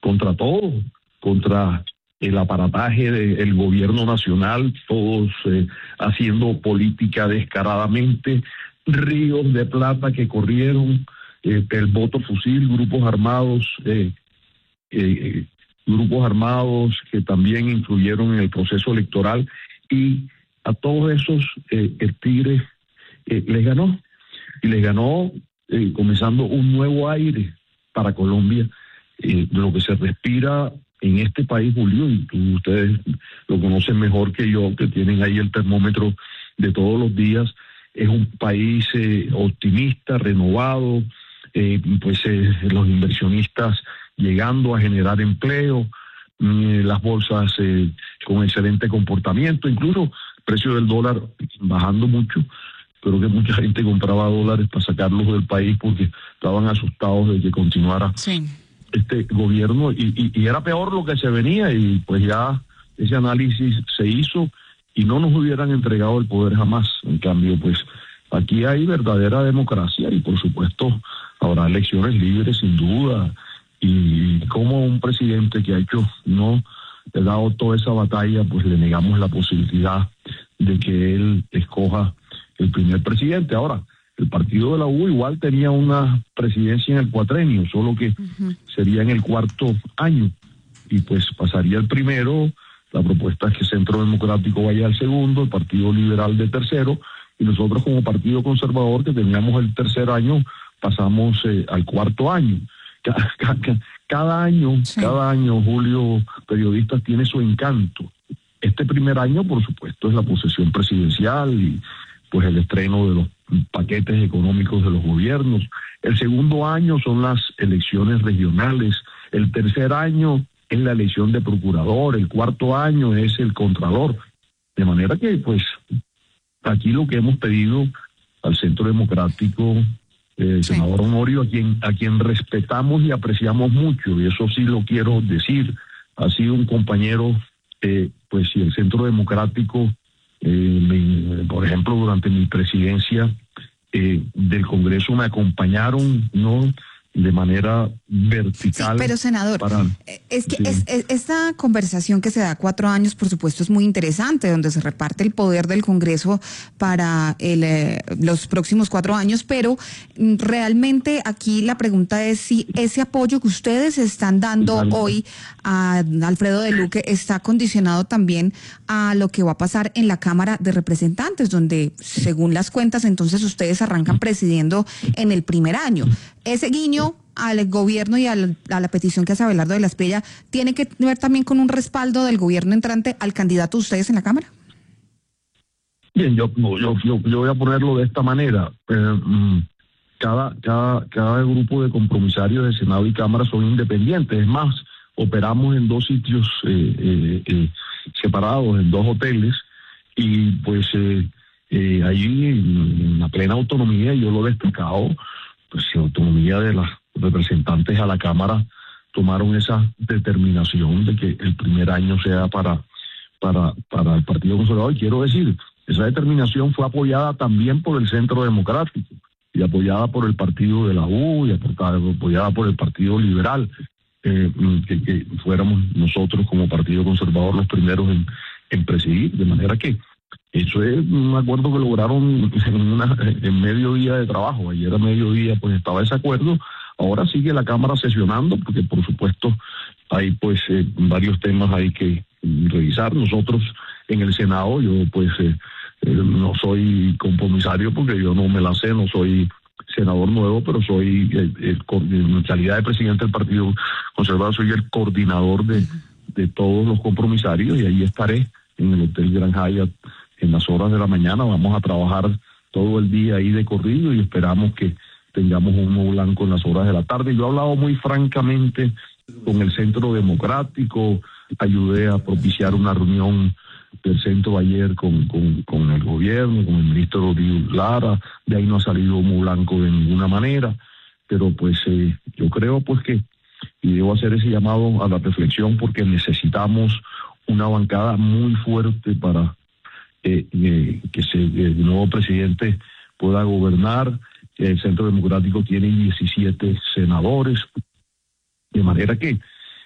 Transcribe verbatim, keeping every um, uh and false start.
contra todo, contra el aparataje del gobierno nacional, todos eh, haciendo política descaradamente, ríos de plata que corrieron, eh, el voto fusil, grupos armados, eh, eh, grupos armados que también influyeron en el proceso electoral, y a todos esos eh, el Tigre eh, les ganó, y les ganó eh, comenzando un nuevo aire para Colombia, eh, lo que se respira en este país, Julio, y tú, ustedes lo conocen mejor que yo, que tienen ahí el termómetro de todos los días. Es un país eh, optimista, renovado, eh, pues eh, los inversionistas llegando a generar empleo, eh, las bolsas eh, con excelente comportamiento, incluso el precio del dólar bajando mucho. Creo que mucha gente compraba dólares para sacarlos del país porque estaban asustados de que continuara sí. este gobierno, y, y, y era peor lo que se venía, y pues ya ese análisis se hizo y no nos hubieran entregado el poder jamás. En cambio, pues aquí hay verdadera democracia y por supuesto habrá elecciones libres sin duda, y como un presidente que ha hecho, no ha dado toda esa batalla, pues le negamos la posibilidad de que él escoja el primer presidente. Ahora, el partido de la U igual tenía una presidencia en el cuatrenio, solo que uh-huh. sería en el cuarto año, y pues pasaría el primero. La propuesta es que Centro Democrático vaya al segundo, el Partido Liberal de tercero, y nosotros como Partido Conservador, que teníamos el tercer año, pasamos eh, al cuarto año. Cada, cada, cada año, sí. cada año, Julio, periodistas, tiene su encanto. Este primer año, por supuesto, es la posesión presidencial y pues el estreno de los paquetes económicos de los gobiernos. El segundo año son las elecciones regionales. El tercer año es la elección de procurador. El cuarto año es el contralor. De manera que, pues, aquí lo que hemos pedido al Centro Democrático, eh, sí. senador Honorio, a quien, a quien respetamos y apreciamos mucho, y eso sí lo quiero decir, ha sido un compañero, eh, pues, si el Centro Democrático, Eh, me, por ejemplo, durante mi presidencia eh, del Congreso me acompañaron, ¿no?, de manera vertical. Sí, pero senador, para, es que sí. es, es, esta conversación que se da cuatro años, por supuesto, es muy interesante, donde se reparte el poder del Congreso para el, eh, los próximos cuatro años, pero realmente aquí la pregunta es si ese apoyo que ustedes están dando Alfredo. hoy a Alfredo de Luque está condicionado también a lo que va a pasar en la Cámara de Representantes, donde, según las cuentas, entonces ustedes arrancan presidiendo en el primer año. Ese guiño al gobierno y al, a la petición que hace Abelardo de la Espriella tiene que ver también con un respaldo del gobierno entrante al candidato de ustedes en la Cámara. Bien, yo yo yo, yo voy a ponerlo de esta manera. Eh, cada cada cada grupo de compromisarios de Senado y Cámara son independientes. Es más, operamos en dos sitios eh, eh, eh, separados, en dos hoteles, y pues eh, eh, ahí en, en la plena autonomía, yo lo he destacado, pues la autonomía de los representantes a la Cámara tomaron esa determinación de que el primer año sea para, para, para el Partido Conservador. Y quiero decir, esa determinación fue apoyada también por el Centro Democrático, y apoyada por el Partido de la U, y apoyada por el Partido Liberal, eh, que, que fuéramos nosotros como Partido Conservador los primeros en, en presidir, de manera que eso es un acuerdo que lograron en, una, en medio día de trabajo. Ayer a mediodía pues estaba ese acuerdo. Ahora sigue la Cámara sesionando, porque por supuesto hay pues eh, varios temas ahí que revisar. Nosotros en el Senado, yo pues eh, eh, no soy compromisario porque yo no me la sé, no soy senador nuevo, pero soy eh, el, en calidad de presidente del Partido Conservador, soy el coordinador de, de todos los compromisarios, y ahí estaré en el Hotel Gran Hyatt en las horas de la mañana. Vamos a trabajar todo el día ahí de corrido y esperamos que tengamos un humo blanco en las horas de la tarde. Yo he hablado muy francamente con el Centro Democrático, ayudé a propiciar una reunión del centro ayer con, con, con el gobierno, con el ministro Rodrigo Lara. De ahí no ha salido humo blanco de ninguna manera, pero pues eh, yo creo pues que, y debo hacer ese llamado a la reflexión, porque necesitamos una bancada muy fuerte para Eh, eh, que se, el nuevo presidente pueda gobernar. El Centro Democrático tiene diecisiete senadores, de manera que